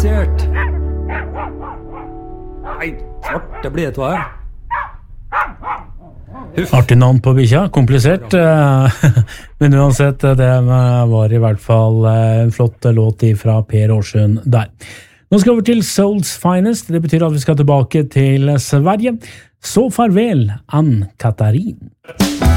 komplisert. Nei, svart, det blir et hva? Artig navn på bikkja, komplisert. Men uansett, det var i hvert fall en flott låt fra Per Årsund der. Nå skal vi over til Souls Finest. Det betyr at vi skal tilbake til Sverige. Så farvel, Ann Katarin.